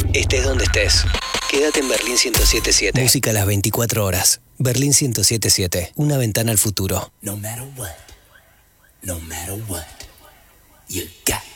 Estés donde estés. Quédate en Berlín 107.7. Música a las 24 horas. Berlín 107.7. Una ventana al futuro. No matter what, you got